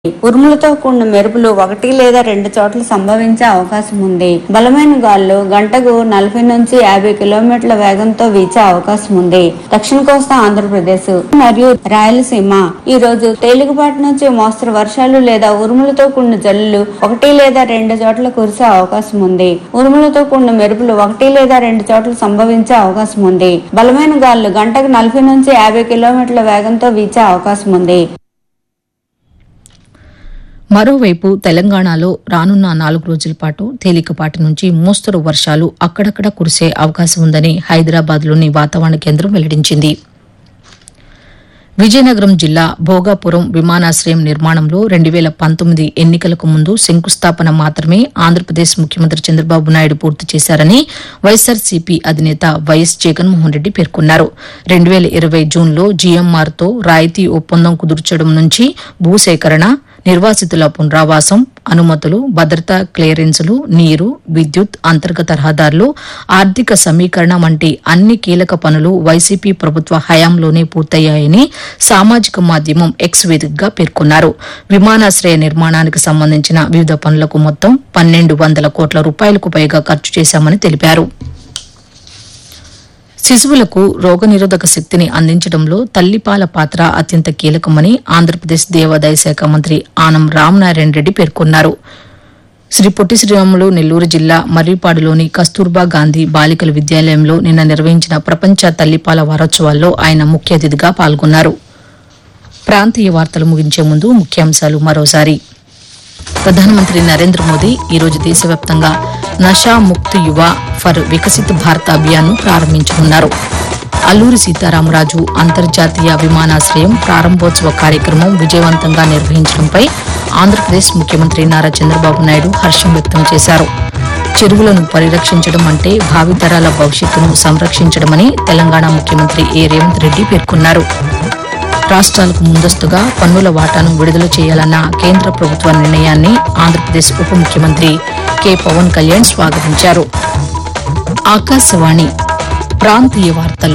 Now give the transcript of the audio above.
ఉరుములతో కూడిన మెరుపులు 1 లేదా 2 చోట్ల సంభవించే అవకాశం ఉంది. బలమైన గాలులు గంటకు 40 నుంచి 50 కిలోమీటర్ల వేగంతో వీచే అవకాశం ఉంది. దక్షిణ కోస్తా ఆంధ్రప్రదేశ్ మరియు రాయలసీమ ఈ రోజు తేలికపాటి నుంచి మోస్తరు వర్షాలు లేదా ఉరుములతో కూడిన జల్లులు 1 లేదా 2 చోట్ల కురిసే అవకాశం ఉంది. ఉరుములతో కూడిన మెరుపులు 1 లేదా 2 చోట్ల సంభవించే అవకాశం ఉంది. బలమైన గాలులు గంటకు 40 నుంచి 50 కిలోమీటర్ల వేగంతో వీచే అవకాశం ఉంది. మరోవైపు తెలంగాణలో రానున్న 4 రోజుల పాటు తేలికపాటి నుంచి మోస్తరు వర్షాలు అక్కడక్కడ కురిసే అవకాశం ఉందని హైదరాబాద్లోని వాతావరణ కేంద్రం వెల్లడించింది. విజయనగరం జిల్లా భోగాపురం విమానాశ్రయం నిర్మాణంలో 2019 ఎన్నికలకు ముందు శంకుస్థాపన మాత్రమే ఆంధ్రప్రదేశ్ ముఖ్యమంత్రి చంద్రబాబు నాయుడు పూర్తి చేశారని వైఎస్సార్సీపీ అధినేత వైఎస్ జగన్మోహన్ రెడ్డి పేర్కొన్నారు. 2020 జూన్లో జీఎంఆర్తో రాయితీ ఒప్పందం కుదుర్చడం నుంచి భూసేకరణ, నిర్వాసితుల పునరావాసం, అనుమతులు, భద్రతా క్లియరెన్సులు, నీరు, విద్యుత్, అంతర్గత రహదారులు, ఆర్థిక సమీకరణ వంటి అన్ని కీలక పనులు వైసీపీ ప్రభుత్వ హయాంలోనే పూర్తయ్యాయని సామాజిక మాధ్యమం ఎక్స్ వేదికగా పేర్కొన్నారు. విమానాశ్రయ నిర్మాణానికి సంబంధించిన వివిధ పనులకు మొత్తం 1,200 కోట్ల రూపాయలకు పైగా ఖర్చు చేశామని తెలిపారు. శిశువులకు రోగనిరోధక శక్తిని అందించడంలో తల్లిపాల పాత్ర అత్యంత కీలకమని ఆంధ్రప్రదేశ్ దేవాదాయ శాఖ మంత్రి ఆనం రామనారాయణ రెడ్డి పేర్కొన్నారు. శ్రీ పొట్టి శ్రీరాములు నెల్లూరు జిల్లా మర్రిపాడులోని కస్తూర్బా గాంధీ బాలికల విద్యాలయంలో నిన్న నిర్వహించిన ప్రపంచ తల్లిపాల వారోత్సవాల్లో ఆయన ముఖ్య అతిథిగా పాల్గొన్నారు. ప్రాంతీయ వార్తలు ముగించే ముందు ముఖ్యాంశాలు మరోసారి. ప్రధానమంత్రి నరేంద్ర మోదీ ఈరోజు దేశవ్యాప్తంగా నషా ముక్త్ యువ ఫర్ వికసిత్ భారత్ అభియాన్ను ప్రారంభించనున్నారు. అల్లూరి సీతారామరాజు అంతర్జాతీయ విమానాశ్రయం ప్రారంభోత్సవ కార్యక్రమం విజయవంతంగా నిర్వహించడంపై ఆంధ్రప్రదేశ్ ముఖ్యమంత్రి నారా చంద్రబాబు నాయుడు హర్షం వ్యక్తం చేశారు. చెరువులను పరిరక్షించడం అంటే భావితరాల భవిష్యత్తును సంరక్షించడమని తెలంగాణ ముఖ్యమంత్రి ఏ రేవంత్ రెడ్డి పేర్కొన్నారు. రాష్ట్రాలకు ముందస్తుగా పన్నుల వాటాను విడుదల చేయాలన్న కేంద్ర ప్రభుత్వ నిర్ణయాన్ని ఆంధ్రప్రదేశ్ ఉప ముఖ్యమంత్రి కె పవన్ కళ్యాణ్ స్వాగతించారు. ఆకాశవాణి ప్రాంతీయ వార్తలు